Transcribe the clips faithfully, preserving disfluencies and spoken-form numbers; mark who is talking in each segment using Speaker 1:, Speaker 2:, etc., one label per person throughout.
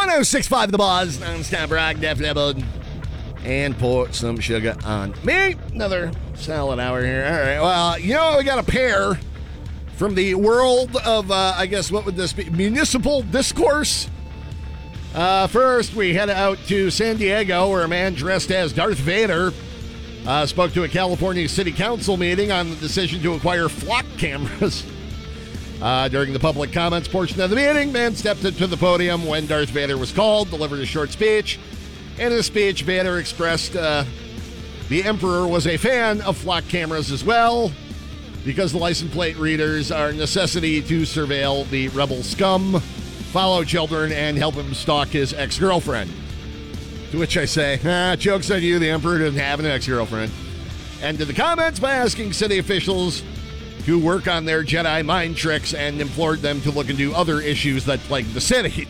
Speaker 1: one oh six point five The Buzz, non-stop rock, Def Leppard, and pour some sugar on me. Another solid hour here. All right, well, you know, we got a pair from the world of, uh, I guess, what would this be? Municipal discourse. Uh, first, we head out to San Diego, where a man dressed as Darth Vader uh, spoke to a California City Council meeting on the decision to acquire flock cameras. Uh, during the public comments portion of the meeting, man stepped up to the podium when Darth Vader was called, delivered a short speech. In his speech, Vader expressed uh, the Emperor was a fan of flock cameras as well, because the license plate readers are a necessity to surveil the rebel scum, follow children, and help him stalk his ex-girlfriend. To which I say, ah, joke's on you, the Emperor doesn't have an ex-girlfriend. Ended the comments by asking city officials to work on their Jedi mind tricks and implored them to look into other issues that plague the city.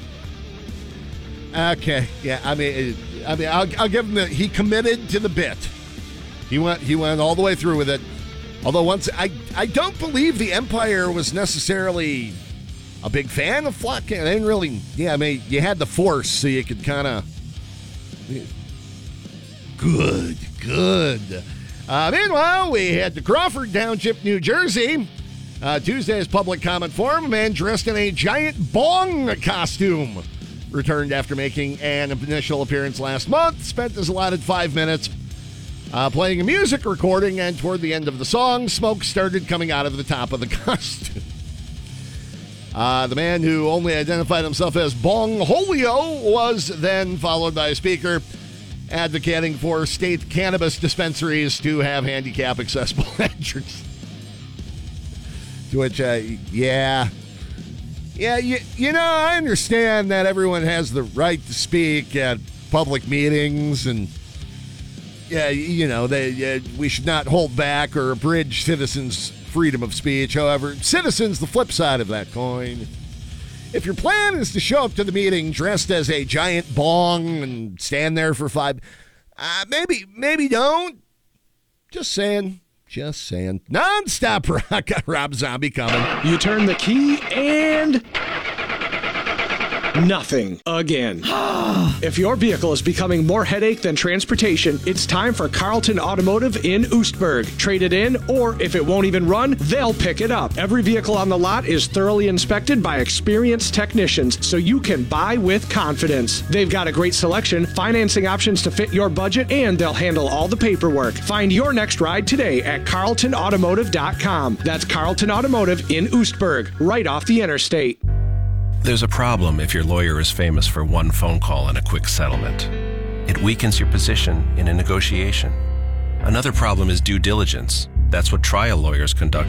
Speaker 1: Okay, yeah, I mean, I mean, I'll, I'll give him that. He committed to the bit. He went, he went all the way through with it. Although once, I, I don't believe the Empire was necessarily a big fan of flock cameras. They didn't really, yeah, I mean, you had the Force, so you could kind of, good, good. Uh, meanwhile, we head to Crawford Township, New Jersey. Uh, Tuesday's public comment forum, a man dressed in a giant bong costume returned after making an initial appearance last month, spent his allotted five minutes uh, playing a music recording, and toward the end of the song, smoke started coming out of the top of the costume. Uh, the man who only identified himself as Bong Holio was then followed by a speaker advocating for state cannabis dispensaries to have handicap accessible entrance. To which, uh, yeah. Yeah, you, you know, I understand that everyone has the right to speak at public meetings, and, yeah, you know, they, uh, we should not hold back or abridge citizens' freedom of speech. However, citizens, the flip side of that coin. If your plan is to show up to the meeting dressed as a giant bong and stand there for five, uh, maybe, maybe don't. Just saying. Just saying. Non-stop rock. Got Rob Zombie coming.
Speaker 2: You turn the key and nothing again. If your vehicle is becoming more headache than transportation, it's time for Carlton Automotive in Oostburg. Trade it in, or if it won't even run, they'll pick it up. Every vehicle on the lot is thoroughly inspected by experienced technicians, so you can buy with confidence. They've got a great selection, financing options to fit your budget, and they'll handle all the paperwork. Find your next ride today at carlton automotive dot com. That's Carlton Automotive in Oostburg, right off the interstate.
Speaker 3: There's a problem if your lawyer is famous for one phone call and a quick settlement. It weakens your position in a negotiation. Another problem is due diligence. That's what trial lawyers conduct